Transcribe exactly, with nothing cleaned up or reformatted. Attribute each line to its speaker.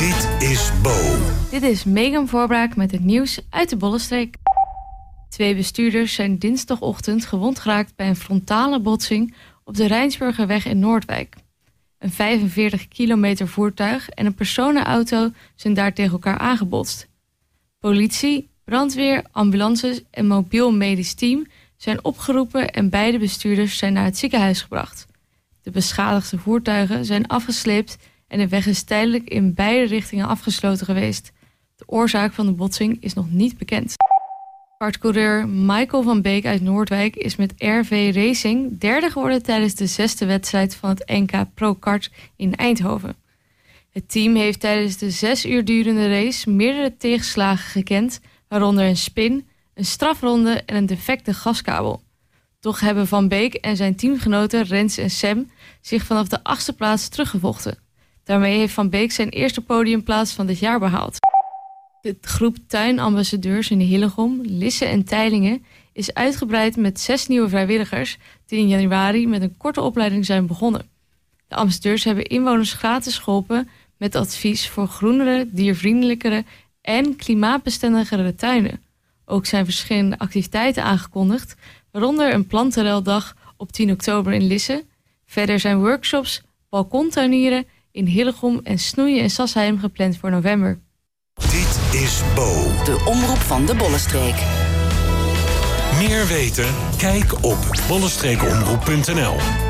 Speaker 1: Dit is Bo.
Speaker 2: Dit is Megan Voorbraak met het nieuws uit de Bollenstreek. Twee bestuurders zijn dinsdagochtend gewond geraakt bij een frontale botsing op de Rijnsburgerweg in Noordwijk. Een vijfenveertig kilometer voertuig en een personenauto zijn daar tegen elkaar aangebotst. Politie, brandweer, ambulances en mobiel medisch team zijn opgeroepen en beide bestuurders zijn naar het ziekenhuis gebracht. De beschadigde voertuigen zijn afgesleept en de weg is tijdelijk in beide richtingen afgesloten geweest. De oorzaak van de botsing is nog niet bekend. Kartcoureur Michael van Beek uit Noordwijk is met R V Racing derde geworden tijdens de zesde wedstrijd van het N K Pro Kart in Eindhoven. Het team heeft tijdens de zes uur durende race meerdere tegenslagen gekend, waaronder een spin, een strafronde en een defecte gaskabel. Toch hebben Van Beek en zijn teamgenoten Rens en Sam zich vanaf de achtste plaats teruggevochten. Daarmee heeft Van Beek zijn eerste podiumplaats van dit jaar behaald. De groep tuinambassadeurs in Hillegom, Lisse en Teylingen is uitgebreid met zes nieuwe vrijwilligers die in januari met een korte opleiding zijn begonnen. De ambassadeurs hebben inwoners gratis geholpen met advies voor groenere, diervriendelijkere en klimaatbestendigere tuinen. Ook zijn verschillende activiteiten aangekondigd, waaronder een plantenruildag op tien oktober in Lisse. Verder zijn workshops, balkontuinieren in Hillegom en Snoeien en Sassheim gepland voor november.
Speaker 1: Dit is Bo.
Speaker 3: De omroep van de Bollenstreek.
Speaker 1: Meer weten? Kijk op bollenstreekomroep punt n l.